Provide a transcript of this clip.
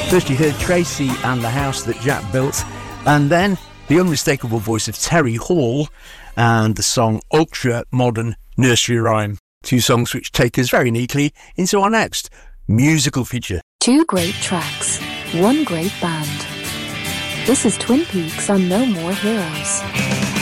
First you heard Tracy and the House That Jack Built, and then the unmistakable voice of Terry Hall and the song Ultra Modern Nursery Rhyme. Two songs which take us very neatly into our next musical feature. Two great tracks, one great band. This is Twin Peaks on No More Heroes.